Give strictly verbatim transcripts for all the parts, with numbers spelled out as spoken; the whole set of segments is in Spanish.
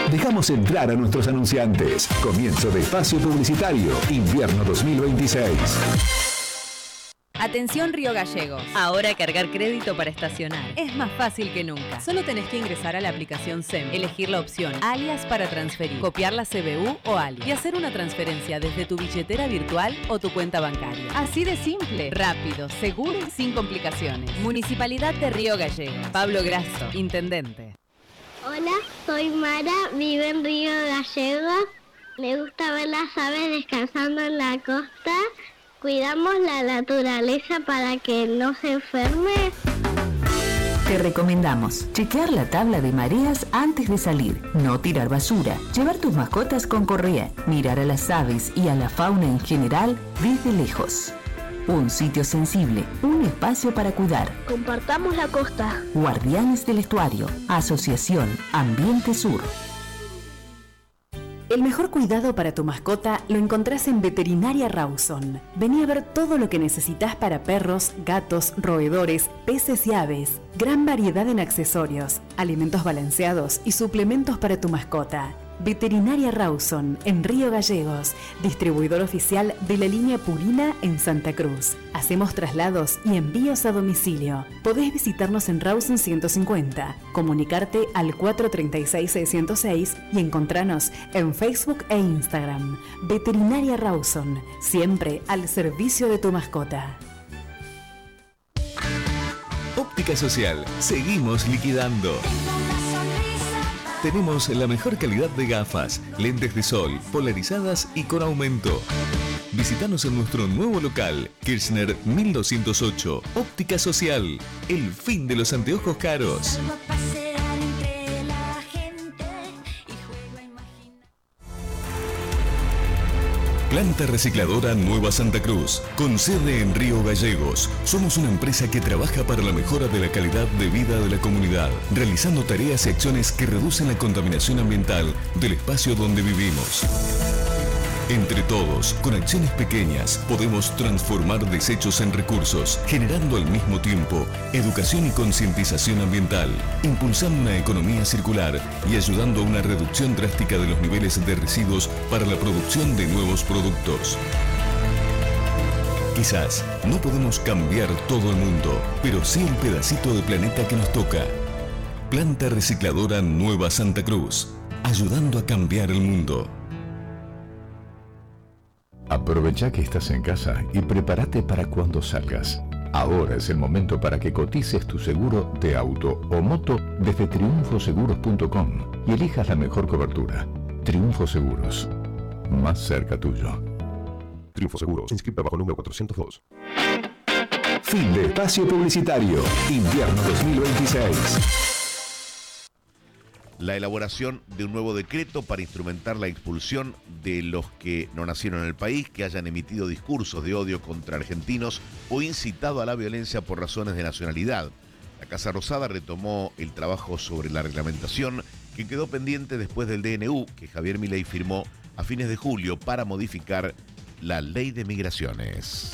Dejamos entrar a nuestros anunciantes. Comienzo de espacio publicitario, invierno dos mil veintiséis. Atención Río Gallegos. Ahora cargar crédito para estacionar Es más fácil que nunca. Solo tenés que ingresar a la aplicación S E M, elegir la opción alias para transferir, copiar la C B U o alias y hacer una transferencia desde tu billetera virtual o tu cuenta bancaria. Así de simple, rápido, seguro y sin complicaciones. Municipalidad de Río Gallegos. Pablo Grasso, Intendente. Hola, soy Mara, vivo en Río Gallegos. Me gusta ver las aves descansando en la costa. Cuidamos la naturaleza para que no se enferme. Te recomendamos chequear la tabla de mareas antes de salir, no tirar basura, llevar tus mascotas con correa, mirar a las aves y a la fauna en general desde lejos. Un sitio sensible, un espacio para cuidar. Compartamos la costa. Guardianes del Estuario, Asociación Ambiente Sur. El mejor cuidado para tu mascota lo encontrás en Veterinaria Rawson. Vení a ver todo lo que necesitas para perros, gatos, roedores, peces y aves. Gran variedad en accesorios, alimentos balanceados y suplementos para tu mascota. Veterinaria Rawson, en Río Gallegos, distribuidor oficial de la línea Purina en Santa Cruz. Hacemos traslados y envíos a domicilio. Podés visitarnos en Rawson ciento cincuenta, comunicarte al cuatro tres seis, seis cero seis y encontranos en Facebook e Instagram. Veterinaria Rawson, siempre al servicio de tu mascota. Óptica Social, seguimos liquidando. Tenemos la mejor calidad de gafas, lentes de sol, polarizadas y con aumento. Visítanos en nuestro nuevo local, Kirchner mil doscientos ocho, Óptica Social, el fin de los anteojos caros. Planta Recicladora Nueva Santa Cruz, con sede en Río Gallegos. Somos una empresa que trabaja para la mejora de la calidad de vida de la comunidad, realizando tareas y acciones que reducen la contaminación ambiental del espacio donde vivimos. Entre todos, con acciones pequeñas, podemos transformar desechos en recursos, generando al mismo tiempo educación y concientización ambiental, impulsando una economía circular y ayudando a una reducción drástica de los niveles de residuos para la producción de nuevos productos. Quizás no podemos cambiar todo el mundo, pero sí el pedacito de planeta que nos toca. Planta Recicladora Nueva Santa Cruz, ayudando a cambiar el mundo. Aprovecha que estás en casa y prepárate para cuando salgas. Ahora es el momento para que cotices tu seguro de auto o moto desde triunfo seguros punto com y elijas la mejor cobertura. Triunfo Seguros, más cerca tuyo. Triunfo Seguros, inscrita bajo número cuatrocientos dos. Fin de espacio publicitario, invierno dos mil veintiséis. La elaboración de un nuevo decreto para instrumentar la expulsión de los que no nacieron en el país, que hayan emitido discursos de odio contra argentinos o incitado a la violencia por razones de nacionalidad. La Casa Rosada retomó el trabajo sobre la reglamentación que quedó pendiente después del D N U que Javier Milei firmó a fines de julio para modificar la ley de migraciones.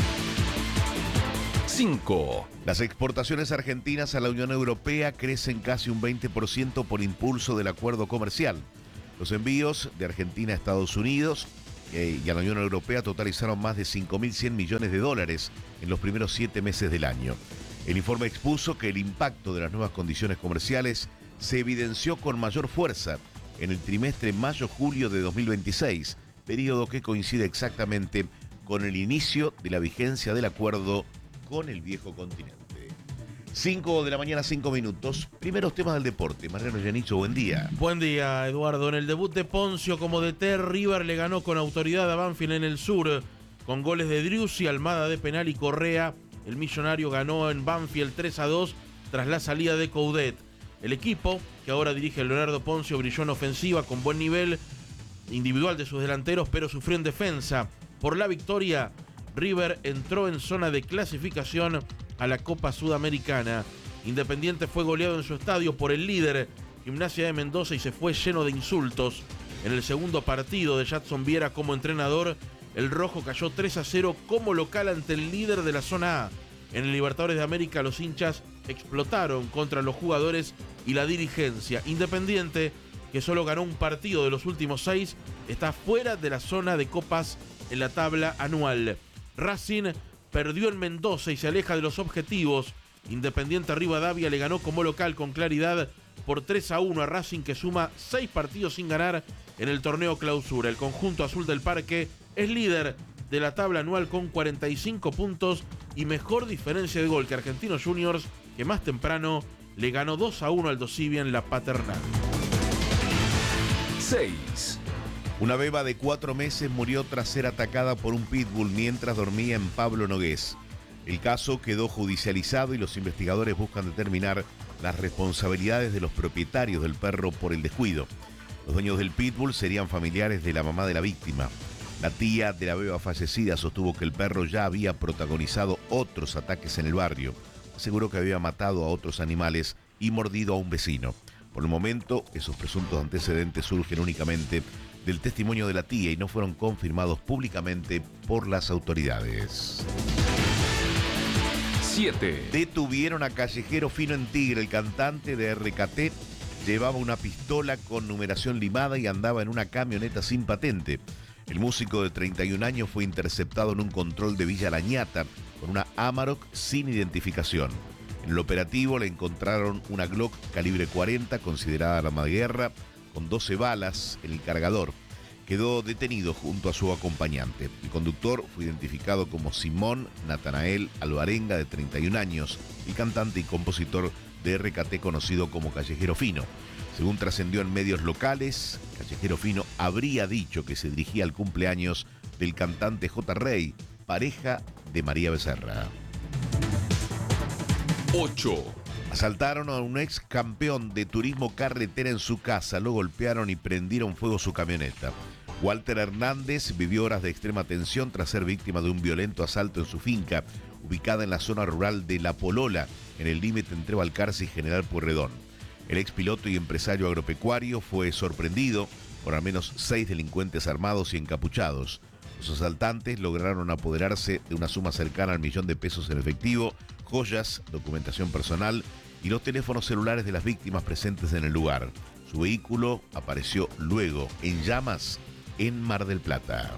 cinco. Las exportaciones argentinas a la Unión Europea crecen casi un veinte por ciento por impulso del acuerdo comercial. Los envíos de Argentina a Estados Unidos eh, y a la Unión Europea totalizaron más de cinco mil cien millones de dólares en los primeros siete meses del año. El informe expuso que el impacto de las nuevas condiciones comerciales se evidenció con mayor fuerza en el trimestre mayo-julio de dos mil veintiséis, periodo que coincide exactamente con el inicio de la vigencia del acuerdo con el viejo continente. cinco de la mañana, cinco minutos. Primeros temas del deporte. Mariano Yanicho, buen día. Buen día, Eduardo. En el debut de Poncio como D T, River le ganó con autoridad a Banfield en el sur, con goles de Driussi, Almada de penal y Correa. El millonario ganó en Banfield tres a dos tras la salida de Coudet. El equipo, que ahora dirige Leonardo Poncio, brilló en ofensiva con buen nivel individual de sus delanteros, pero sufrió en defensa. Por la victoria, River entró en zona de clasificación a la Copa Sudamericana. Independiente fue goleado en su estadio por el líder, Gimnasia de Mendoza, y se fue lleno de insultos. En el segundo partido de Jadson Viera como entrenador, el rojo cayó tres a cero como local ante el líder de la zona A. En el Libertadores de América, los hinchas explotaron contra los jugadores y la dirigencia. Independiente, que solo ganó un partido de los últimos seis, está fuera de la zona de copas en la tabla anual. Racing perdió en Mendoza y se aleja de los objetivos. Independiente Rivadavia le ganó como local con claridad por tres a uno a Racing, que suma seis partidos sin ganar en el torneo clausura. El conjunto azul del Parque es líder de la tabla anual con cuarenta y cinco puntos y mejor diferencia de gol que Argentinos Juniors, que más temprano le ganó dos a uno al Dosivia en la Paternal. seis. Una beba de cuatro meses murió tras ser atacada por un pitbull mientras dormía en Pablo Nogués. El caso quedó judicializado y los investigadores buscan determinar las responsabilidades de los propietarios del perro por el descuido. Los dueños del pitbull serían familiares de la mamá de la víctima. La tía de la beba fallecida sostuvo que el perro ya había protagonizado otros ataques en el barrio. Aseguró que había matado a otros animales y mordido a un vecino. Por el momento, esos presuntos antecedentes surgen únicamente del testimonio de la tía y no fueron confirmados públicamente por las autoridades. siete. Detuvieron a Callejero Fino en Tigre. El cantante de R K T llevaba una pistola con numeración limada y andaba en una camioneta sin patente. El músico de treinta y un años fue interceptado en un control de Villa Lañata con una Amarok sin identificación. En el operativo le encontraron una Glock calibre cuarenta, considerada arma de guerra, con doce balas en el cargador. Quedó detenido junto a su acompañante. El conductor fue identificado como Simón Natanael Alvarenga, de treinta y un años, el cantante y compositor de R K T conocido como Callejero Fino. Según trascendió en medios locales, Callejero Fino habría dicho que se dirigía al cumpleaños del cantante J. Rey, pareja de María Becerra. ocho. Asaltaron a un ex campeón de turismo carretera en su casa, lo golpearon y prendieron fuego su camioneta. Walter Hernández vivió horas de extrema tensión tras ser víctima de un violento asalto en su finca, ubicada en la zona rural de La Polola, en el límite entre Balcarce y General Pueyrredón. El ex piloto y empresario agropecuario fue sorprendido por al menos seis delincuentes armados y encapuchados. Los asaltantes lograron apoderarse de una suma cercana al millón de pesos en efectivo, joyas, documentación personal y los teléfonos celulares de las víctimas presentes en el lugar. Su vehículo apareció luego en llamas en Mar del Plata.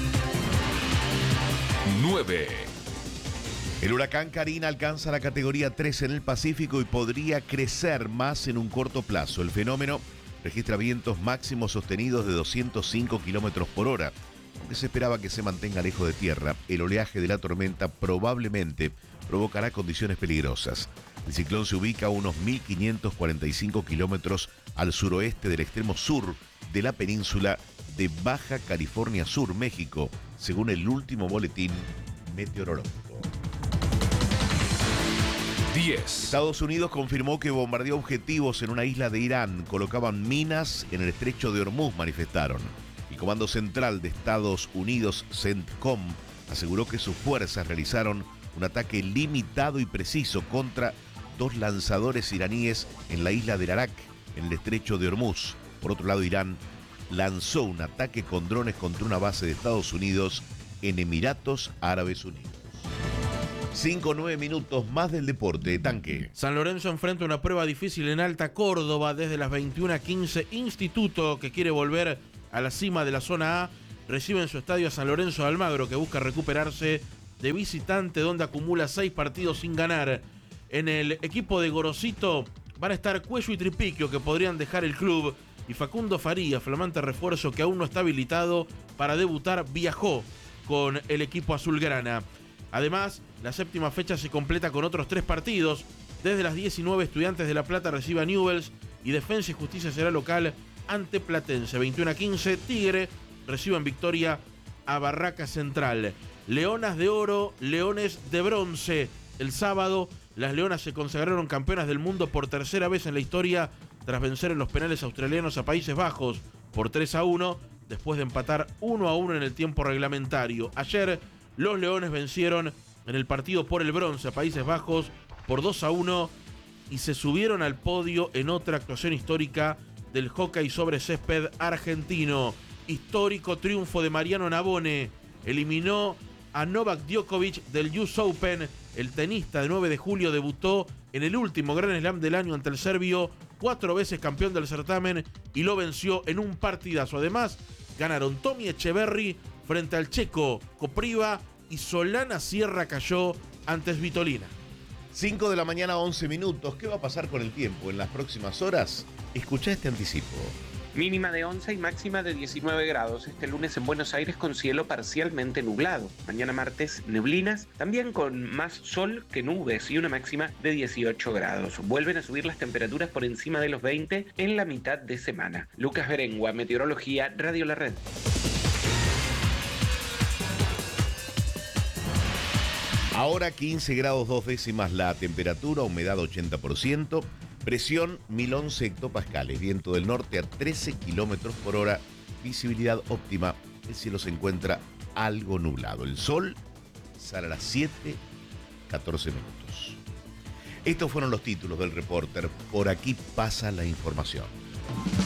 nueve. El huracán Karina alcanza la categoría tres en el Pacífico y podría crecer más en un corto plazo. El fenómeno registra vientos máximos sostenidos de doscientos cinco kilómetros por hora. Aunque se esperaba que se mantenga lejos de tierra, el oleaje de la tormenta probablemente provocará condiciones peligrosas. El ciclón se ubica a unos mil quinientos cuarenta y cinco kilómetros al suroeste del extremo sur de la península de Baja California Sur, México, según el último boletín meteorológico. diez. Estados Unidos confirmó que bombardeó objetivos en una isla de Irán. Colocaban minas en el estrecho de Hormuz, manifestaron. El Comando Central de Estados Unidos, CENTCOM, aseguró que sus fuerzas realizaron un ataque limitado y preciso contra dos lanzadores iraníes en la isla de Arak, en el estrecho de Hormuz. Por otro lado, Irán lanzó un ataque con drones contra una base de Estados Unidos en Emiratos Árabes Unidos. cinco o nueve minutos más del deporte, Tanque. San Lorenzo enfrenta una prueba difícil en Alta Córdoba desde las veintiuna a quince. Instituto, que quiere volver a la cima de la zona A, recibe en su estadio a San Lorenzo de Almagro, que busca recuperarse de visitante, donde acumula seis partidos sin ganar. En el equipo de Gorosito van a estar Cuello y Tripiquio, que podrían dejar el club, y Facundo Faría, flamante refuerzo que aún no está habilitado para debutar, viajó con el equipo azulgrana. Además, la séptima fecha se completa con otros tres partidos. Desde las diecinueve, Estudiantes de La Plata recibe a Newell's y Defensa y Justicia será local ante Platense. veintiuna a quince, Tigre recibe en Victoria a Barraca Central. Leonas de oro, Leones de bronce. El sábado, las Leonas se consagraron campeonas del mundo por tercera vez en la historia tras vencer en los penales australianos a Países Bajos por tres a uno, después de empatar uno a uno en el tiempo reglamentario. Ayer, los Leones vencieron en el partido por el bronce a Países Bajos por dos a uno y se subieron al podio en otra actuación histórica del hockey sobre césped argentino. Histórico triunfo de Mariano Navone. Eliminó a Novak Djokovic del U S Open. El tenista de nueve de julio debutó en el último Grand Slam del año ante el serbio cuatro veces campeón del certamen, y lo venció en un partidazo. Además, ganaron Tommy Echeverry frente al checo Kopriva y Solana Sierra cayó ante Svitolina. cinco de la mañana, once minutos. ¿Qué va a pasar con el tiempo en las próximas horas? Escuchá este anticipo. Mínima de once y máxima de diecinueve grados. Este lunes en Buenos Aires con cielo parcialmente nublado. Mañana martes neblinas, también con más sol que nubes y una máxima de dieciocho grados. Vuelven a subir las temperaturas por encima de los veinte en la mitad de semana. Lucas Berengua, Meteorología, Radio La Red. Ahora quince grados dos décimas la temperatura, humedad ochenta por ciento, presión mil once hectopascales, viento del norte a trece kilómetros por hora, visibilidad óptima, el cielo se encuentra algo nublado. El sol sale a las siete catorce minutos. Estos fueron los títulos del Reporter. Por aquí pasa la información.